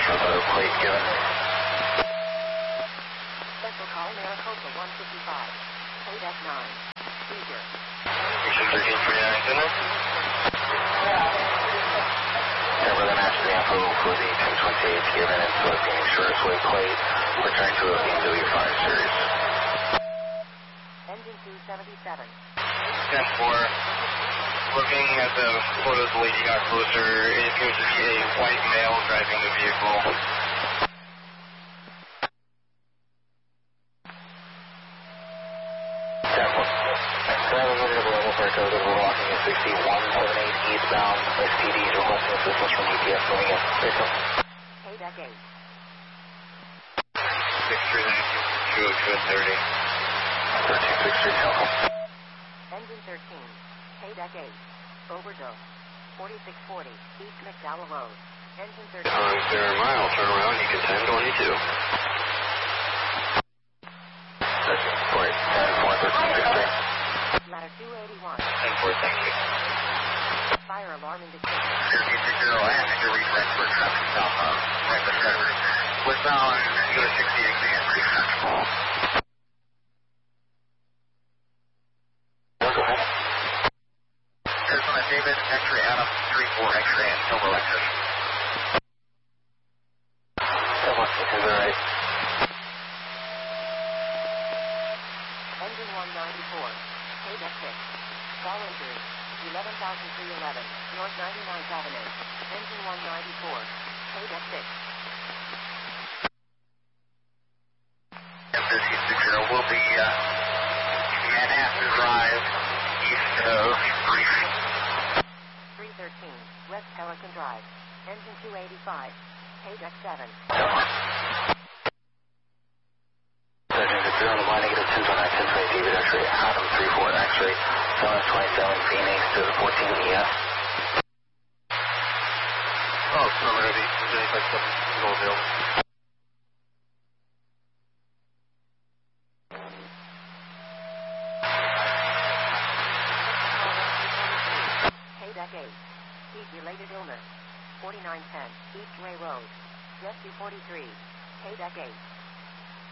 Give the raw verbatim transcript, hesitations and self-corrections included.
Another plate given. Central call Maricopa one fifty-five. K F nine. Seizure. Station thirteen forty-nine, goodness. Yeah, we're going to match the info for the ten twenty-eight given and so being shortest way plate. Return to a B M W five series. Engine two seventy-seven. ten four. Looking at the photos the lady got closer, it appears to be a white male driving the vehicle. ten four. seven hundred level for code of walking at sixty-one seventy-eight eastbound. S T D is requesting assistance from E T S going in. Signal. K-Deck eight. six three nine two oh two thirty. thirteen six three telecom. Engine thirteen. K-Deck eight. Overdose. forty-six forty. East McDowell Road. Engine thirteen. On zero mile, turn around, you can ten twenty-two. Point ten four thirteen six three. Ladder two eighty-one. ten four, thank you. Fire alarm indicator. zero two zero and your reset for traffic southbound. Right the driver. Westbound, go to sixty-eight and reset. Go ahead. Arizona David, X-ray Adam, three four X-ray and Silver Lexus. So much to the right. Engine one ninety-four. K-Deck six. Fall injury. eleven thousand three eleven. North ninety-ninth Avenue. Engine one ninety-four. K-Deck six. F thirteen sixty will be uh, Manhattan Drive, east of Briefing. three thirteen. West Pelican Drive. Engine two eighty-five. K-Deck seven. Searching to zero on the line, negative ten twenty-nine, ten twenty, David X-ray, Adam three four X-ray, seven twenty-seven, Phoenix to fourteen E S. Oh, number of eight, eighty-five seven, go available. K-Deck eight. Heat-related illness. forty-nine ten. East Ray Road. Rescue forty-three. K-Deck eight.